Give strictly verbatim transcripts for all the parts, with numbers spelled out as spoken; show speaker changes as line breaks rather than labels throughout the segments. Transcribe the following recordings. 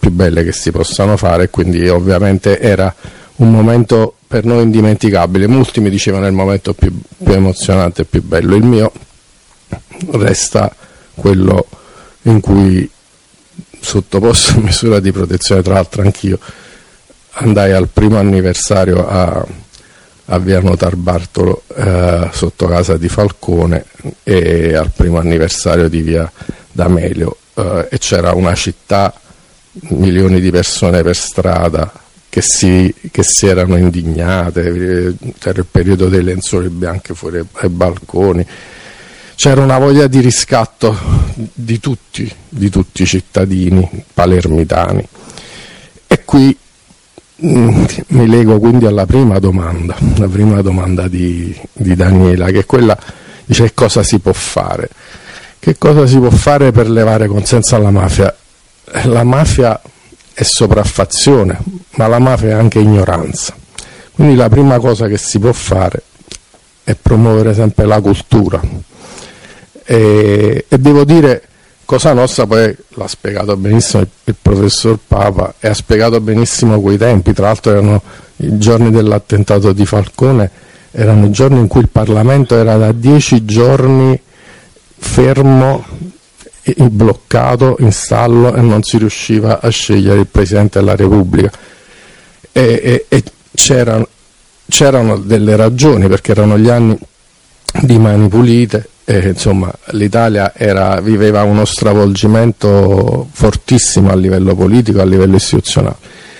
più belle che si possano fare, quindi ovviamente era un momento per noi indimenticabile. Molti mi dicevano è il momento più, più emozionante e più bello. Il mio resta quello in cui, sottoposto a misura di protezione, tra l'altro anch'io andai al primo anniversario a, a Via Notar Bartolo, eh, sotto casa di Falcone, e al primo anniversario di Via D'Amelio, eh, e c'era una città, milioni di persone per strada che si, che si erano indignate, c'era il periodo dei lenzuoli bianche fuori ai balconi, c'era una voglia di riscatto di tutti, di tutti i cittadini palermitani. E qui mh, mi lego quindi alla prima domanda, la prima domanda di, di Daniela, che è quella, dice, cosa si può fare? Che cosa si può fare per levare consenso alla mafia? La mafia è sopraffazione, ma la mafia è anche ignoranza. Quindi la prima cosa che si può fare è promuovere sempre la cultura. E, e devo dire, Cosa Nostra poi l'ha spiegato benissimo il, il professor Papa, e ha spiegato benissimo quei tempi. Tra l'altro erano i giorni dell'attentato di Falcone, erano i giorni in cui il Parlamento era da dieci giorni fermo, bloccato in stallo, e non si riusciva a scegliere il Presidente della Repubblica, e, e, e c'erano, c'erano delle ragioni, perché erano gli anni di Mani Pulite, e insomma l'Italia era, viveva uno stravolgimento fortissimo a livello politico, a livello istituzionale,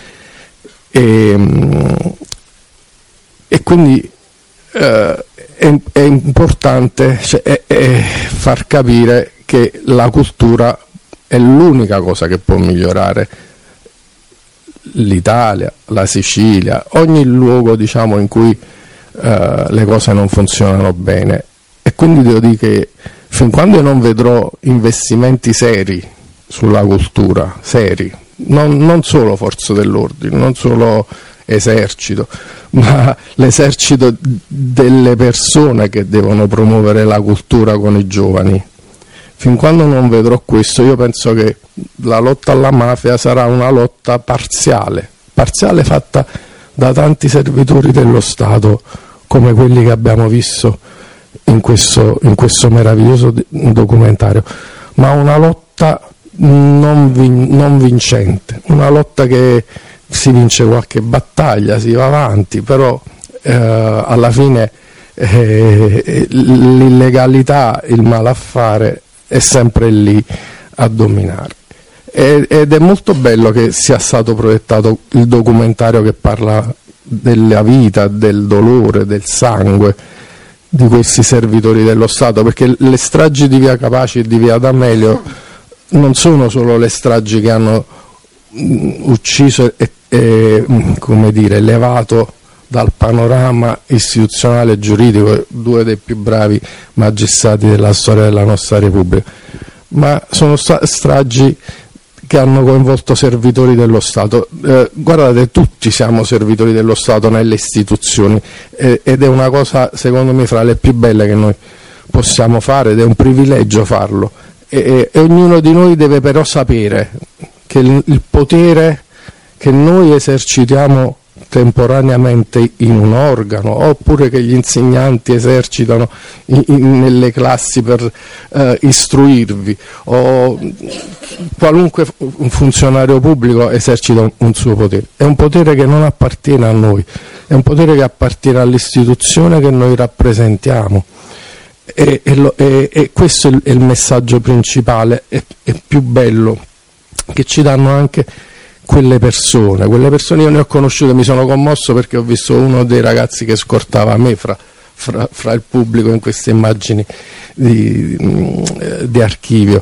e, e quindi eh, è, è importante, cioè, è, è far capire che la cultura è l'unica cosa che può migliorare l'Italia, la Sicilia, ogni luogo, diciamo, in cui uh, le cose non funzionano bene. E quindi devo dire che fin quando io non vedrò investimenti seri sulla cultura, seri, non, non solo forze dell'ordine, non solo esercito, ma l'esercito delle persone che devono promuovere la cultura con i giovani, fin quando non vedrò questo, io penso che la lotta alla mafia sarà una lotta parziale, parziale fatta da tanti servitori dello Stato, come quelli che abbiamo visto in questo, in questo meraviglioso documentario, ma una lotta non, vin- non vincente, una lotta che si vince qualche battaglia, si va avanti, però eh, alla fine eh, l'illegalità, il malaffare è sempre lì a dominare. Ed è molto bello che sia stato proiettato il documentario che parla della vita, del dolore, del sangue di questi servitori dello Stato, perché le stragi di Via Capaci e di Via D'Amelio non sono solo le stragi che hanno ucciso e, e come dire, levato dal panorama istituzionale e giuridico due dei più bravi magistrati della storia della nostra Repubblica, ma sono stragi che hanno coinvolto servitori dello Stato. Eh, guardate, tutti siamo servitori dello Stato nelle istituzioni, eh, ed è una cosa, secondo me, fra le più belle che noi possiamo fare, ed è un privilegio farlo, e, e, e ognuno di noi deve però sapere che il, il potere che noi esercitiamo temporaneamente in un organo, oppure che gli insegnanti esercitano in, in, nelle classi per eh, istruirvi, o qualunque funzionario pubblico esercita un, un suo potere. È un potere che non appartiene a noi, è un potere che appartiene all'istituzione che noi rappresentiamo, e, e, lo, e, e questo è il, è il messaggio principale e più bello che ci danno anche quelle persone, quelle persone io ne ho conosciute, mi sono commosso perché ho visto uno dei ragazzi che scortava me fra, fra, fra il pubblico in queste immagini di, di archivio,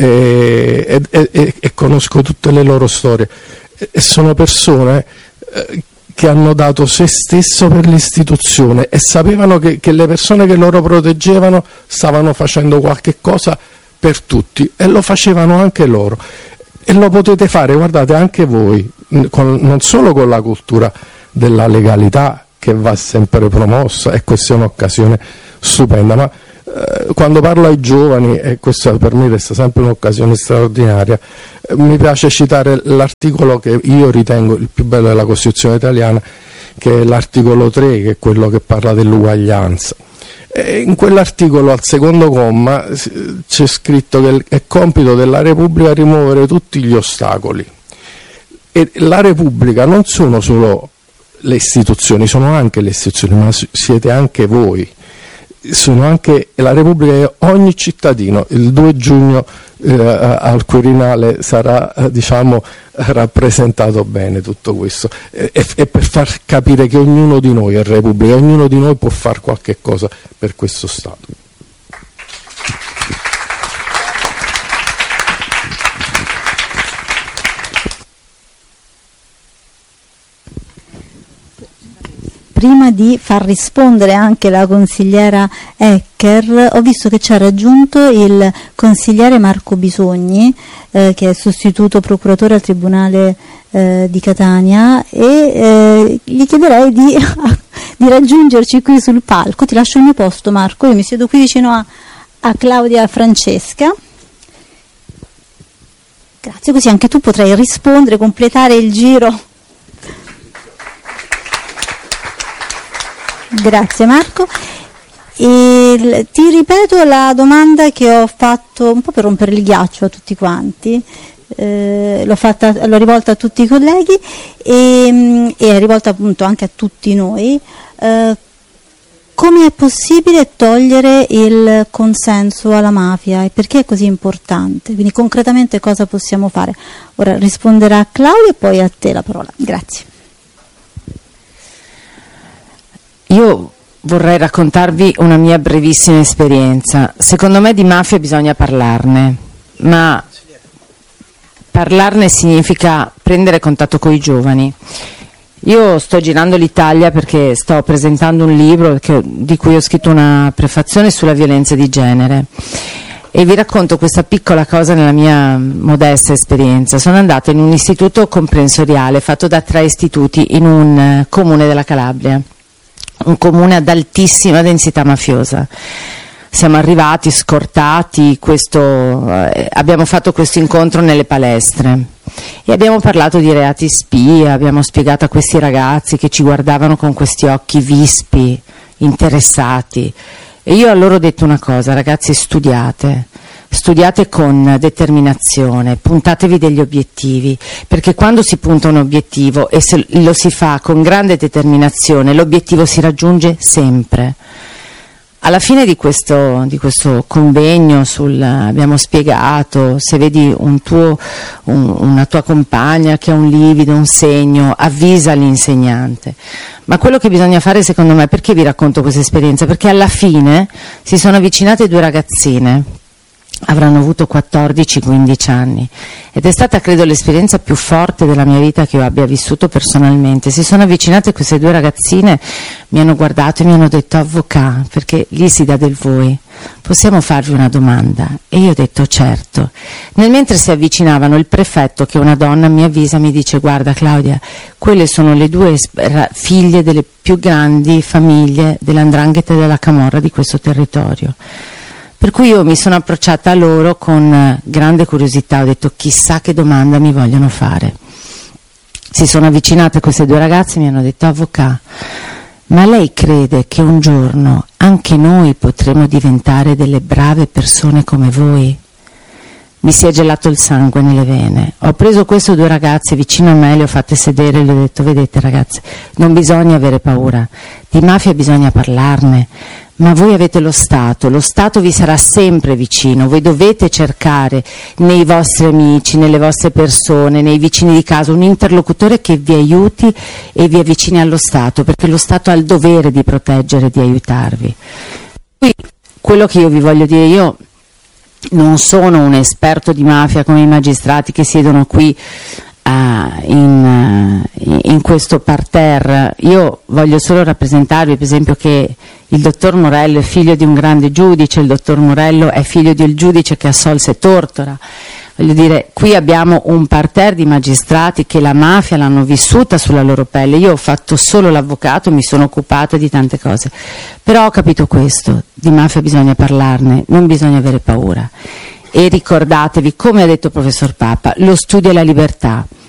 e, e, e, e conosco tutte le loro storie, e, e sono persone eh, che hanno dato se stesso per l'istituzione, e sapevano che, che le persone che loro proteggevano stavano facendo qualche cosa per tutti, e lo facevano anche loro. E lo potete fare, guardate, anche voi, con, non solo con la cultura della legalità, che va sempre promossa, e questa è un'occasione stupenda, ma Eh, quando parlo ai giovani, e questa per me resta sempre un'occasione straordinaria, eh, mi piace citare l'articolo che io ritengo il più bello della Costituzione italiana, che è l'articolo tre, che è quello che parla dell'uguaglianza. E in quell'articolo, al secondo comma, c'è scritto che è compito della Repubblica rimuovere tutti gli ostacoli. E la Repubblica non sono solo le istituzioni, sono anche le istituzioni, ma siete anche voi. Sono anche la Repubblica è ogni cittadino. Il due giugno eh, al Quirinale sarà eh, diciamo rappresentato bene tutto questo, e, e per far capire che ognuno di noi è Repubblica, ognuno di noi può fare qualche cosa per questo Stato.
Prima di far rispondere anche la consigliera Ecker, ho visto che ci ha raggiunto il consigliere Marco Bisogni, eh, che è sostituto procuratore al Tribunale eh, di Catania, e eh, gli chiederei di, di raggiungerci qui sul palco. Ti lascio il mio posto, Marco, io mi siedo qui vicino a, a Claudia e Francesca. Grazie, così anche tu potrai rispondere, completare il giro. Grazie Marco. E ti ripeto la domanda che ho fatto un po' per rompere il ghiaccio a tutti quanti, eh, l'ho, fatta, l'ho rivolta a tutti i colleghi e, e è rivolta appunto anche a tutti noi. Eh, come è possibile togliere il consenso alla mafia e perché è così importante? Quindi concretamente cosa possiamo fare? Ora risponderà Claudia e poi a te la parola. Grazie.
Io vorrei raccontarvi una mia brevissima esperienza. Secondo me di mafia bisogna parlarne, ma parlarne significa prendere contatto con i giovani. Io sto girando l'Italia perché sto presentando un libro che, di cui ho scritto una prefazione sulla violenza di genere. E vi racconto questa piccola cosa nella mia modesta esperienza. Sono andata in un istituto comprensoriale fatto da tre istituti in un comune della Calabria, un comune ad altissima densità mafiosa. Siamo arrivati scortati, questo, eh, abbiamo fatto questo incontro nelle palestre e abbiamo parlato di reati spia, abbiamo spiegato a questi ragazzi che ci guardavano con questi occhi vispi, interessati, e io a loro ho detto una cosa: ragazzi, studiate, studiate con determinazione, puntatevi degli obiettivi, perché quando si punta un obiettivo e se lo si fa con grande determinazione, l'obiettivo si raggiunge sempre. Alla fine di questo, di questo convegno sul, abbiamo spiegato, se vedi un tuo, un, una tua compagna che ha un livido, un segno, avvisa l'insegnante. Ma quello che bisogna fare, secondo me, perché vi racconto questa esperienza? Perché alla fine si sono avvicinate due ragazzine, avranno avuto quattordici quindici anni, ed è stata, credo, l'esperienza più forte della mia vita che io abbia vissuto personalmente. Si sono avvicinate queste due ragazzine, mi hanno guardato e mi hanno detto: avvocato, perché lì si dà del voi, possiamo farvi una domanda? E io ho detto certo. Nel mentre si avvicinavano, il prefetto, che è una donna, mi avvisa, mi dice: guarda Claudia, quelle sono le due figlie delle più grandi famiglie dell'andrangheta e della camorra di questo territorio. Per cui io mi sono approcciata a loro con grande curiosità, ho detto: chissà che domanda mi vogliono fare. Si sono avvicinate queste due ragazze e mi hanno detto: avvocato, ma lei crede che un giorno anche noi potremo diventare delle brave persone come voi? Mi si è gelato il sangue nelle vene. Ho preso queste due ragazze vicino a me, le ho fatte sedere e le ho detto: vedete ragazze, non bisogna avere paura, di mafia bisogna parlarne. Ma voi avete lo Stato, lo Stato vi sarà sempre vicino, voi dovete cercare nei vostri amici, nelle vostre persone, nei vicini di casa, un interlocutore che vi aiuti e vi avvicini allo Stato, perché lo Stato ha il dovere di proteggere e di aiutarvi. Qui, quello che io vi voglio dire, io non sono un esperto di mafia come i magistrati che siedono qui Uh, in, uh, in questo parterre. Io voglio solo rappresentarvi, per esempio, che il dottor Morello è figlio di un grande giudice, il dottor Morello è figlio del giudice che assolse Tortora. Voglio dire, qui abbiamo un parterre di magistrati che la mafia l'hanno vissuta sulla loro pelle. Io ho fatto solo l'avvocato, mi sono occupata di tante cose, però ho capito questo: di mafia bisogna parlarne, non bisogna avere paura. E ricordatevi, come ha detto il professor Papa, lo studio è la libertà.